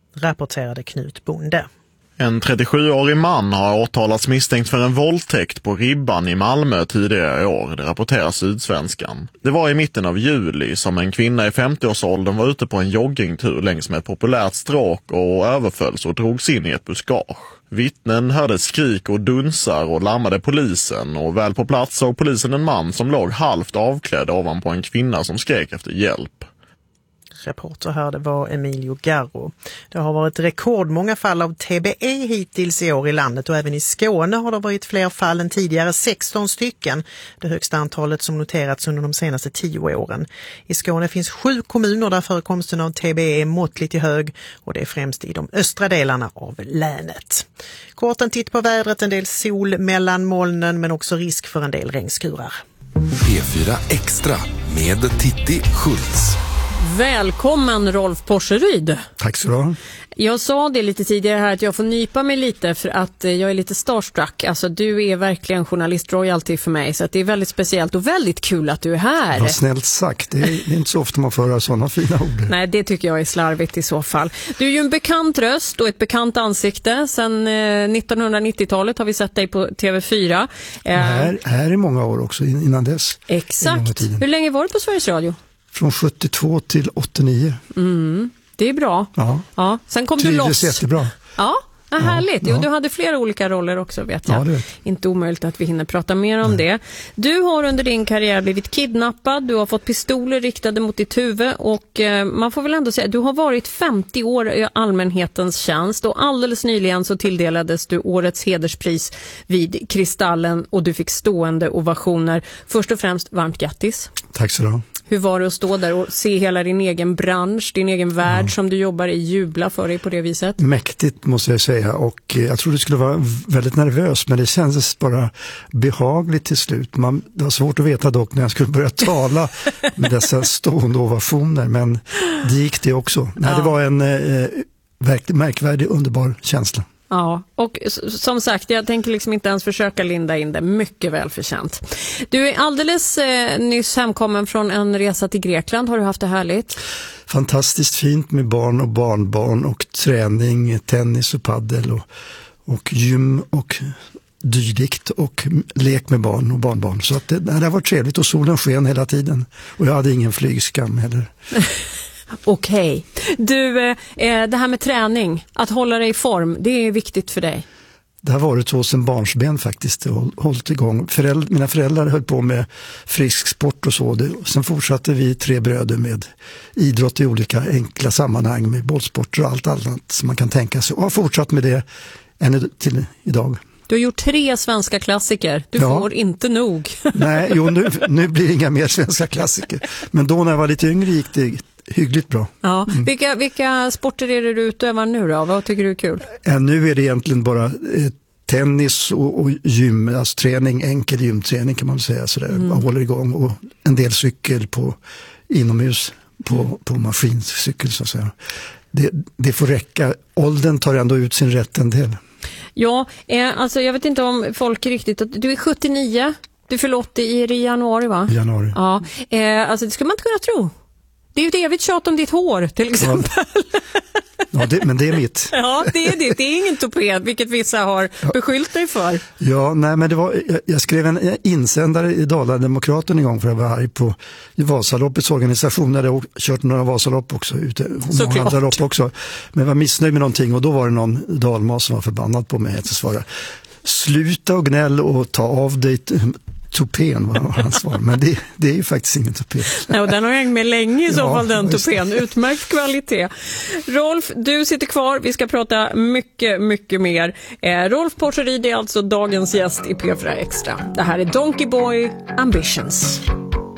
rapporterade Knut Bonde. En 37-årig man har åtalats misstänkt för en våldtäkt på Ribban i Malmö tidigare i år, det rapporterar Sydsvenskan. Det var i mitten av juli som en kvinna i 50-årsåldern var ute på en joggingtur längs med ett populärt stråk och överfölls och drogs in i ett buskage. Vittnen hörde skrik och dunsar och larmade polisen, och väl på plats såg polisen en man som låg halvt avklädd ovanpå en kvinna som skrek efter hjälp. Reporter här, det var Emilio Garro. Det har varit rekordmånga fall av TBE hittills i år i landet, och även i Skåne har det varit fler fall än tidigare, 16 stycken. Det högsta antalet som noterats under de senaste 10 åren. I Skåne finns 7 kommuner där förekomsten av TBE är måttligt hög, och det är främst i de östra delarna av länet. Kort en titt på vädret, en del sol mellan molnen men också risk för en del regnskurar. P4 Extra med Titti Schultz. Välkommen Rolf Porseryd. Tack så du. Jag sa det lite tidigare här att jag får nypa mig lite för att jag är lite starstruck. Alltså du är verkligen journalist royalty för mig, så att det är väldigt speciellt och väldigt kul att du är här. Vad snällt sagt, det är inte så ofta man får höra sådana fina ord. Nej, det tycker jag är slarvigt i så fall. Du är ju en bekant röst och ett bekant ansikte. Sen 1990-talet har vi sett dig på TV4. Här är många år också innan dess. Exakt. Hur länge var du på Sveriges Radio? Från 72 till 89. Det är bra. Ja. Sen kom du loss. Jättebra. Ja, härligt. Jo, du hade flera olika roller också, vet jag. Ja, inte omöjligt att vi hinner prata mer om det. Du har under din karriär blivit kidnappad. Du har fått pistoler riktade mot ditt huvud. Och man får väl ändå säga att du har varit 50 år i allmänhetens tjänst. Och alldeles nyligen så tilldelades du årets hederspris vid Kristallen. Och du fick stående ovationer. Först och främst, varmt grattis. Tack så du. Hur var det att stå där och se hela din egen bransch, din egen värld som du jobbar i jubla för dig på det viset? Mäktigt måste jag säga, och jag trodde det skulle vara väldigt nervös, men det kändes bara behagligt till slut. Det var svårt att veta dock när jag skulle börja tala med dessa stående ovationer, men det gick det också. Nej, det var en verkligt märkvärdig, underbar känsla. Ja, och som sagt, jag tänker liksom inte ens försöka linda in det. Mycket välförtjänt. Du är alldeles nyss hemkommen från en resa till Grekland. Har du haft det härligt? Fantastiskt fint med barn och barnbarn och träning, tennis och paddel och gym och dylikt och lek med barn och barnbarn. Så att det har varit trevligt, och solen sken hela tiden. Och jag hade ingen flygskam heller. Okej. Du, det här med träning, att hålla dig i form, det är viktigt för dig. Det har varit så sedan barnsben faktiskt, hållit igång. Mina föräldrar höll på med frisk sport och så. Sen fortsatte vi 3 bröder med idrott i olika enkla sammanhang, med bollsporter och allt annat som man kan tänka sig. Och har fortsatt med det än till idag. Du har gjort 3 svenska klassiker. Du får inte nog. Nej, nu blir det inga mer svenska klassiker. Men då när jag var lite yngre gick det hyggligt bra. Ja. Vilka sporter är det du utövar nu då? Vad tycker du är kul? Nu är det egentligen bara tennis och gym, alltså träning, enkel gymträning kan man säga. Man håller igång, och en del cykel inomhus på maskincykel så att säga. Det får räcka. Åldern tar ändå ut sin rätt en del. Ja, alltså jag vet inte om folk riktigt... Du är 79, du fyller 80 i januari, va? Januari. Ja, alltså det skulle man inte kunna tro. Det är ju ett evigt tjat om ditt hår, till exempel. Ja, men det är mitt. Ja, det är det. Det är ingen toped, vilket vissa har beskyllt dig för. Ja, nej, men jag skrev en insändare i Dala-Demokraten en gång för att jag var arg på Vasaloppets organisation. Där jag kört några Vasalopp också, många andra lopp också. Men var missnöjd med någonting, och då var det någon dalmas som var förbannad på mig. Jag svarade, sluta och gnäll och ta av dig tupén, var hans svar. Men det är ju faktiskt ingen tupén. Nej, och den har hängt med länge i så fall, den tupén. Utmärkt kvalitet. Rolf, du sitter kvar. Vi ska prata mycket, mycket mer. Rolf Porseryd är alltså dagens gäst i P4 Extra. Det här är Donkey Boy Ambitions.